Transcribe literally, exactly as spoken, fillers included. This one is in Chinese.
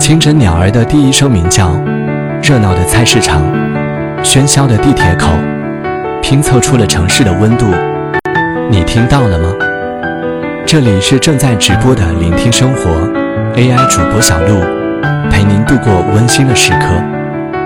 清晨鸟儿的第一声鸣叫，热闹的菜市场，喧嚣的地铁口，拼凑出了城市的温度。你听到了吗？这里是正在直播的聆听生活 A I 主播小璐，陪您度过温馨的时刻。